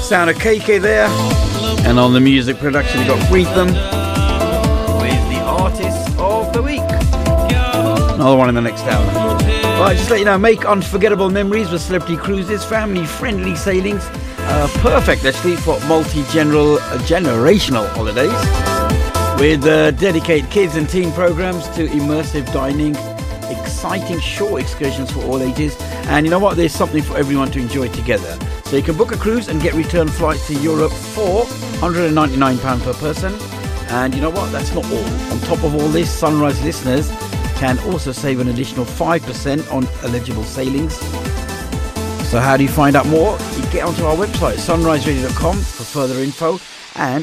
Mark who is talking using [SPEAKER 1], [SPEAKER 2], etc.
[SPEAKER 1] sound of KK there. And on the music production, we got Freetham with the Artist of the Week. Another one in the next hour. Right, just to let you know, make unforgettable memories with celebrity cruises, family-friendly sailings. Perfect, actually, for multi-generational holidays. With dedicated kids and teen programs to immersive dining, exciting shore excursions for all ages. And you know what? There's something for everyone to enjoy together. So you can book a cruise and get return flights to Europe for £199 per person. And you know what? That's not all. On top of all this, Sunrise listeners can also save an additional 5% on eligible sailings. So how do you find out more? You get onto our website, sunriseradio.com, for further info. And